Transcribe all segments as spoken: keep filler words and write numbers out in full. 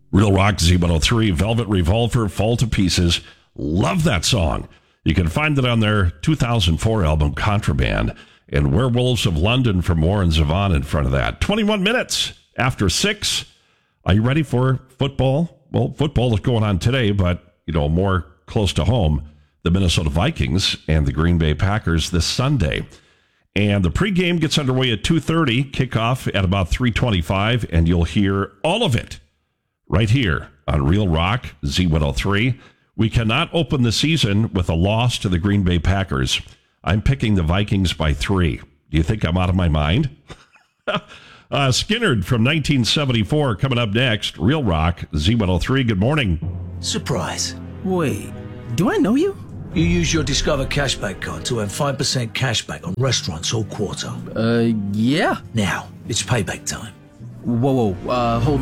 Real Rock Z one oh three, Velvet Revolver, Fall to Pieces. Love that song. You can find it on their two thousand four album, Contraband, and Werewolves of London from Warren Zevon in front of that. twenty-one minutes after six. Are you ready for football? Well, football is going on today, but, you know, more close to home, the Minnesota Vikings and the Green Bay Packers this Sunday. And the pregame gets underway at two thirty, kickoff at about three twenty-five, and you'll hear all of it right here on Real Rock Z one oh three. We cannot open the season with a loss to the Green Bay Packers. I'm picking the Vikings by three. Do you think I'm out of my mind? uh, Skinnerd from nineteen seventy-four coming up next. Real Rock Z one oh three. Good morning. Surprise. Wait, do I know you? You use your Discover Cashback card to earn five percent cashback on restaurants all quarter. Uh, yeah. Now, it's payback time. Whoa, whoa, uh, hold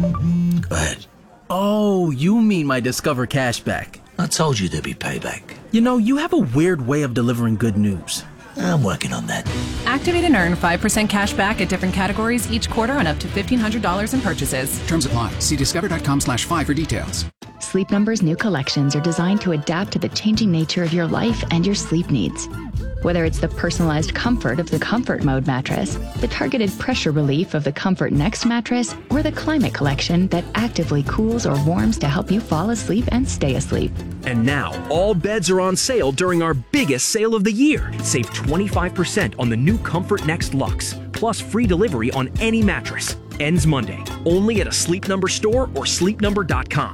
on. Go ahead. Oh, you mean my Discover Cashback. I told you there'd be payback. You know, you have a weird way of delivering good news. I'm working on that. Activate and earn five percent cash back at different categories each quarter on up to fifteen hundred dollars in purchases. Terms apply. See discover.com slash five for details. Sleep Number's new collections are designed to adapt to the changing nature of your life and your sleep needs. Whether it's the personalized comfort of the Comfort Mode mattress, the targeted pressure relief of the Comfort Next mattress, or the Climate Collection that actively cools or warms to help you fall asleep and stay asleep. And now, all beds are on sale during our biggest sale of the year. Save twenty-five percent on the new Comfort Next Luxe, plus free delivery on any mattress. Ends Monday, only at a Sleep Number store or sleep number dot com.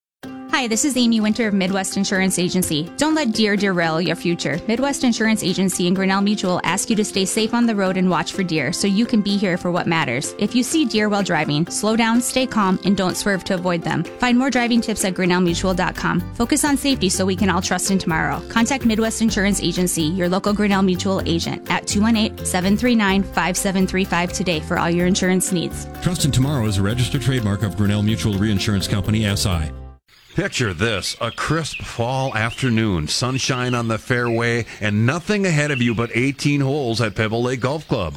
Hi, this is Amy Winter of Midwest Insurance Agency. Don't let deer derail your future. Midwest Insurance Agency and Grinnell Mutual ask you to stay safe on the road and watch for deer so you can be here for what matters. If you see deer while driving, slow down, stay calm, and don't swerve to avoid them. Find more driving tips at grinnell mutual dot com. Focus on safety so we can all trust in tomorrow. Contact Midwest Insurance Agency, your local Grinnell Mutual agent, at two one eight, seven three nine, five seven three five today for all your insurance needs. Trust in Tomorrow is a registered trademark of Grinnell Mutual Reinsurance Company, S I Picture this, a crisp fall afternoon, sunshine on the fairway, and nothing ahead of you but eighteen holes at Pebble Lake Golf Club.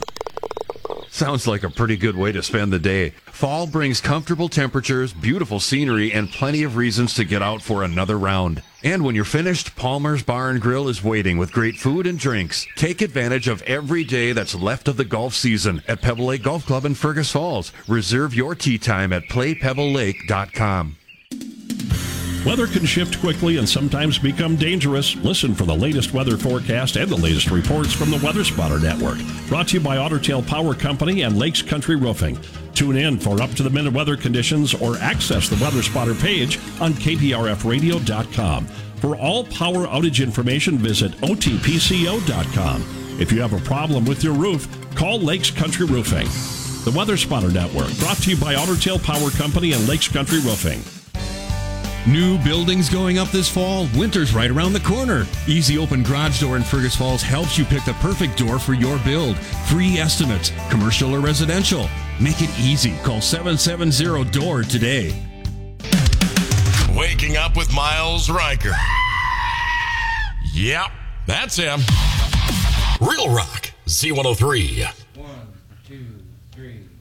Sounds like a pretty good way to spend the day. Fall brings comfortable temperatures, beautiful scenery, and plenty of reasons to get out for another round. And when you're finished, Palmer's Bar and Grill is waiting with great food and drinks. Take advantage of every day that's left of the golf season at Pebble Lake Golf Club in Fergus Falls. Reserve your tee time at play pebble lake dot com. Weather can shift quickly and sometimes become dangerous. Listen for the latest weather forecast and the latest reports from the Weather Spotter Network. Brought to you by Otter Tail Power Company and Lakes Country Roofing. Tune in for up-to-the-minute weather conditions or access the Weather Spotter page on K P R F radio dot com. For all power outage information, visit O T P C O dot com. If you have a problem with your roof, call Lakes Country Roofing. The Weather Spotter Network, brought to you by Otter Tail Power Company and Lakes Country Roofing. New buildings going up this fall? Winter's right around the corner. Easy Open Garage Door in Fergus Falls helps you pick the perfect door for your build. Free estimates, commercial or residential. Make it easy. Call seven seven zero D O O R today. Waking up with Miles Riker. Yep, that's him. Real Rock Z one oh three. One, two, three.